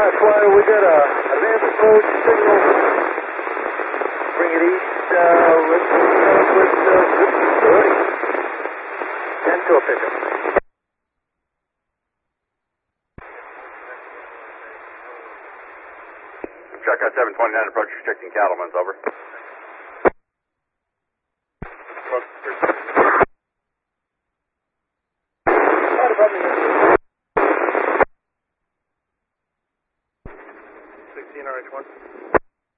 Flyer, we got a advanced approach signal. Bring it east, with 30. 10 to a pickup. Shotgun 729 approach, restricting Cattleman's, over.